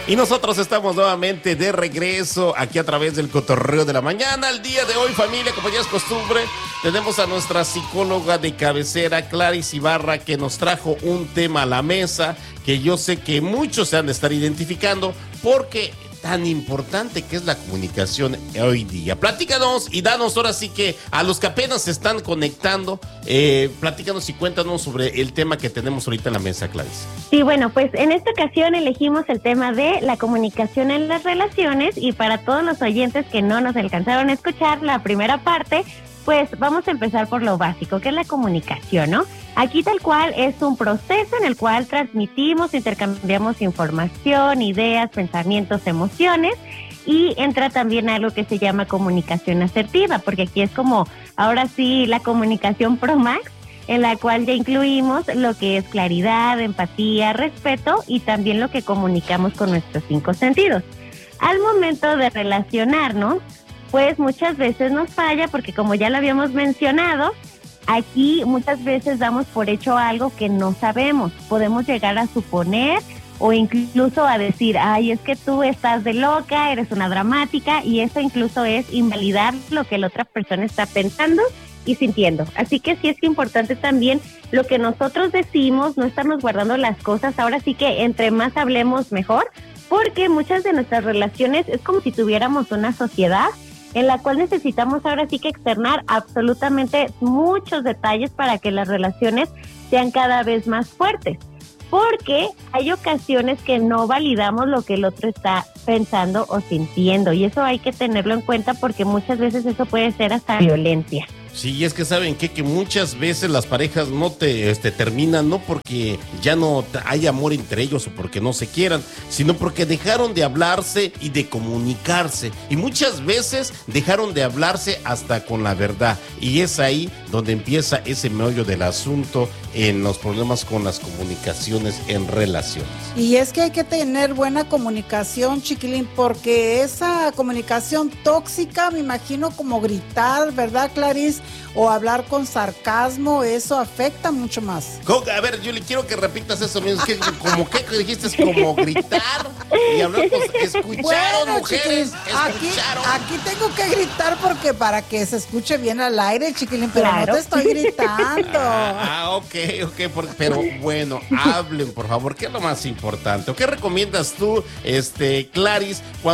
Y nosotros estamos nuevamente de regreso aquí a través del Cotorreo de la Mañana. El día de hoy, familia, como ya es costumbre, tenemos a nuestra psicóloga de cabecera, Claris Ibarra, que nos trajo un tema a la mesa que yo sé que muchos se han de estar identificando porque tan importante que es la comunicación hoy día. Platícanos y danos ahora sí que a los que apenas se están conectando, platícanos y cuéntanos sobre el tema que tenemos ahorita en la mesa, Clarice. Sí, bueno, pues en esta ocasión elegimos el tema de la comunicación en las relaciones y para todos los oyentes que no nos alcanzaron a escuchar la primera parte, pues vamos a empezar por lo básico, que es la comunicación, ¿no? Aquí tal cual es un proceso en el cual transmitimos, intercambiamos información, ideas, pensamientos, emociones y entra también algo que se llama comunicación asertiva, porque aquí es como, ahora sí, la comunicación Pro Max, en la cual ya incluimos lo que es claridad, empatía, respeto y también lo que comunicamos con nuestros 5 sentidos. Al momento de relacionarnos, pues muchas veces nos falla porque como ya lo habíamos mencionado, aquí muchas veces damos por hecho algo que no sabemos. Podemos llegar a suponer o incluso a decir, ay, es que tú estás de loca, eres una dramática, y eso incluso es invalidar lo que la otra persona está pensando y sintiendo. Así que sí es importante también lo que nosotros decimos, no estarnos guardando las cosas. Ahora sí que entre más hablemos mejor, porque muchas de nuestras relaciones es como si tuviéramos una sociedad en la cual necesitamos ahora sí que externar absolutamente muchos detalles para que las relaciones sean cada vez más fuertes, porque hay ocasiones que no validamos lo que el otro está pensando o sintiendo, y eso hay que tenerlo en cuenta porque muchas veces eso puede ser hasta violencia. Sí, es que saben que muchas veces las parejas no terminan, no porque ya no hay amor entre ellos o porque no se quieran, sino porque dejaron de hablarse y de comunicarse. Y muchas veces dejaron de hablarse hasta con la verdad. Y es ahí donde empieza ese meollo del asunto en los problemas con las comunicaciones en relaciones. Y es que hay que tener buena comunicación, chiquilín, porque esa comunicación tóxica, me imagino como gritar, ¿verdad, Clarice? O hablar con sarcasmo, eso afecta mucho más. A ver, Yuli, quiero que repitas eso mismo. Es que como que dijiste, es como gritar y hablar con... ¿Escucharon, bueno, mujeres? chiquilín, ¿Escucharon? aquí tengo que gritar porque para que se escuche bien al aire, chiquilín, pero claro, no te estoy gritando. Ok, pero bueno, hablen, por favor, ¿qué es lo más importante? ¿O qué recomiendas tú, Clarice,